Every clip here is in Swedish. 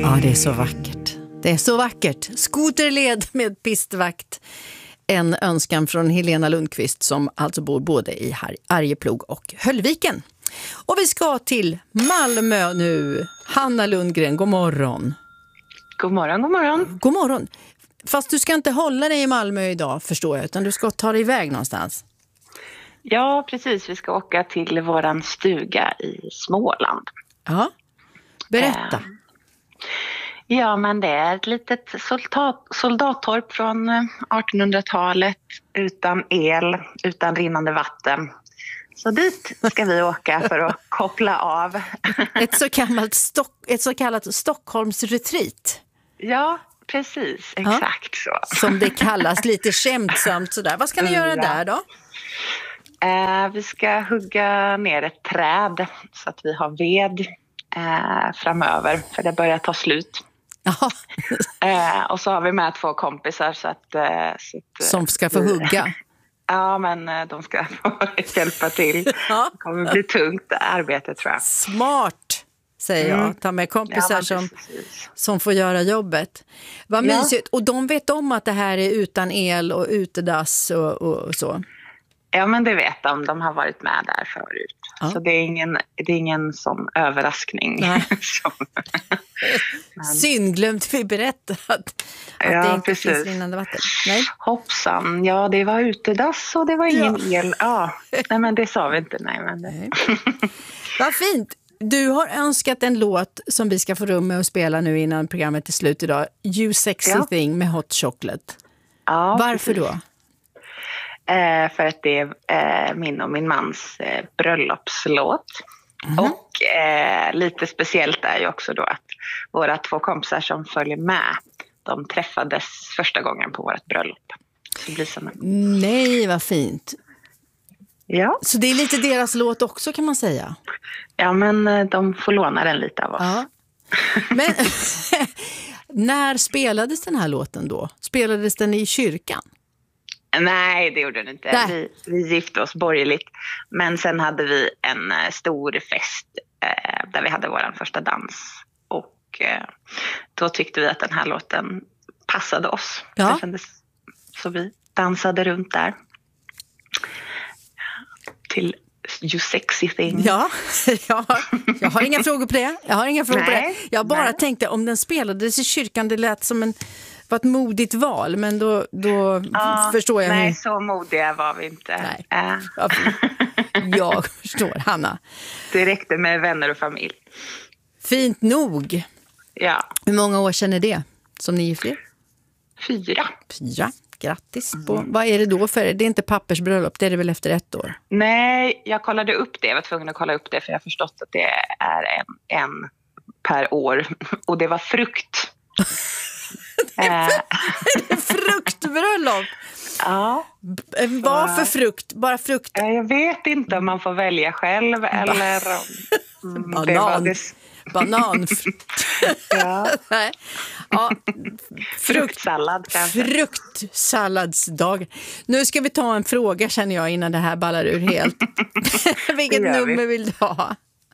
Ja, det är så vackert. Det är så vackert. Skoterled med pistvakt. En önskan från Helena Lundqvist som alltså bor både i Arjeplog och Höllviken. Och vi ska till Malmö nu. Hanna Lundgren, god morgon. God morgon, god morgon. God morgon. Fast du ska inte hålla dig i Malmö idag, förstår jag, utan du ska ta dig iväg någonstans. Ja, precis. Vi ska åka till våran stuga i Småland. Ja, berätta. Ja, men det är ett litet soldattorp från 1800-talet utan el, utan rinnande vatten. Så dit ska vi åka för att koppla av. Ett så kallat Stockholmsretreat. Ja, precis. Exakt så. Som det kallas lite skämtsamt sådär. Vad ska ni göra där då? Vi ska hugga ner ett träd så att vi har ved framöver. För det börjar ta slut. Och så har vi med 2 kompisar så att som ska få hugga. Ja, men de ska få hjälpa till. Det kommer bli tungt arbete, tror jag. Smart, säger jag. Ta med kompisar som får göra jobbet. Vad mysigt. Och de vet om att det här är utan el och utedass och så? Ja, men det vet de. De har varit med där förut. Ja. Så det är ingen sån överraskning. Synd, glömt vi berätta att det inte finns rinnande vatten. Nej. Hoppsan, ja det var utedass och det var ingen el. Ja, nej men det sa vi inte. Nej. Vad fint. Du har önskat en låt som vi ska få rum med att spela nu innan programmet är slut idag. You Sexy Thing med Hot Chocolate. Ja, varför då? För att det är min och min mans bröllopslåt. Och lite speciellt är ju också då att våra 2 kompisar som följer med, de träffades första gången på vårt bröllop. Så det blir som Nej, vad fint. Ja. Så det är lite deras låt också, kan man säga. Ja, men de får låna den lite av oss. Ja. Men när spelades den här låten då? Spelades den i kyrkan? Nej, det gjorde den inte. Vi gifte oss borgerligt. Men sen hade vi en stor fest där vi hade vår första dans. Och då tyckte vi att den här låten passade oss. Ja. Det kändes, så vi dansade runt där. Till You Sexy Thing. Ja, jag har inga frågor på det. Jag bara tänkte om den spelades i kyrkan, det lät som var ett modigt val, men då förstår jag. Nej, så modiga var vi inte. Nej. Jag förstår, Hanna. Det räckte med vänner och familj. Fint nog. Ja. Hur många år sedan är det som ni gifte er? 4. Grattis på. Vad är det då för? Det är inte pappersbröllop, det är det väl efter 1 år? Nej, jag kollade upp det. Jag var tvungen att kolla upp det för jag har förstått att det är en per år. Och det var frukt. Fruktbröllop? Ja. Vad för frukt? Bara frukt? Jag vet inte om man får välja själv eller banan. Ja. Ja. Fruktsallad kanske. Fruktsalladsdag. Nu ska vi ta en fråga, känner jag, innan det här ballar ur helt. Vilket nummer vill du ha?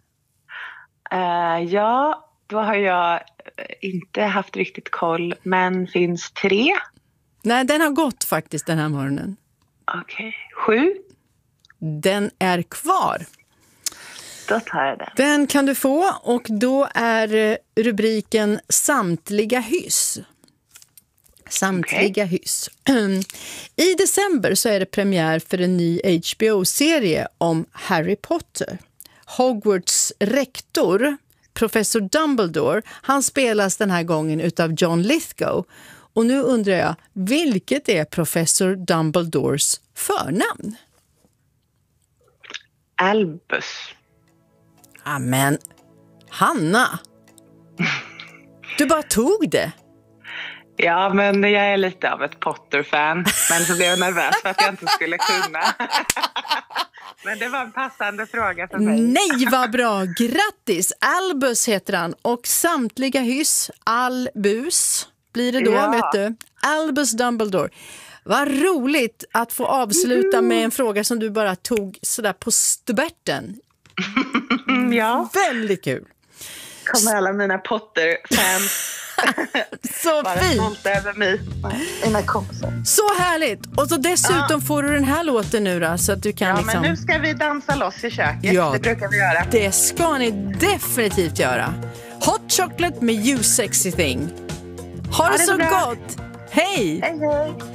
Ja, då har jag inte haft riktigt koll, men finns 3? Nej, den har gått faktiskt den här morgonen. Okej, 7? Den är kvar. Då tar jag den. Den kan du få, och då är rubriken Samtliga hyss. Samtliga hyss. I december så är det premiär för en ny HBO-serie om Harry Potter. Hogwarts rektor, professor Dumbledore, han spelas den här gången utav John Lithgow. Och nu undrar jag, vilket är professor Dumbledores förnamn? Albus. Amen, Hanna, du bara tog det. Ja, men jag är lite av ett Potter-fan. Men så blev jag nervös för att jag inte skulle kunna. Men det var en passande fråga för mig. Nej, vad bra. Grattis. Albus heter han. Och samtliga hyss, Albus blir det då, vet du. Albus Dumbledore. Vad roligt att få avsluta med en fråga som du bara tog sådär på stubberten. Ja. Väldigt kul. Kommer alla mina Potter-fans Så vara fint! stolta över mig. Mina kompisar. Så härligt! Och så dessutom får du den här låten nu då, så att du kan Ja, liksom... men nu ska vi dansa loss i köket. Ja. Det brukar vi göra. Det ska ni definitivt göra. Hot chocolate med You Sexy Thing. Ha det så bra. gott! Hej! Hej, hej!